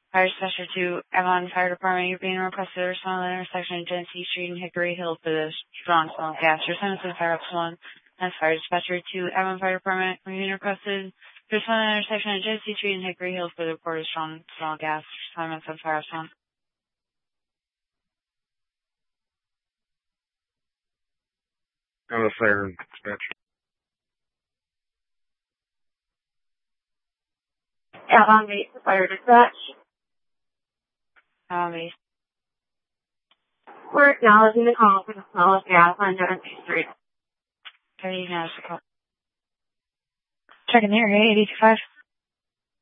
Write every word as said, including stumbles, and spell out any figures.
Fire Dispatcher to Avon Fire Department. You're being requested to respond to the intersection of Genesee Street and Hickory Hill for the strong smell of gas. Your assignment is Fire Ops one. That's Fire Dispatcher to Avon Fire Department. You're being requested to respond to the intersection of Genesee Street and Hickory Hill for the report of strong smell of gas. Your assignment is Fire Ops one. I'm a fire dispatcher. Avon Base Fire Dispatch. Avon Base. We're acknowledging the call for the smell of gas on Genesee Street. thirty minutes to call. Checking the area, eight eight two five.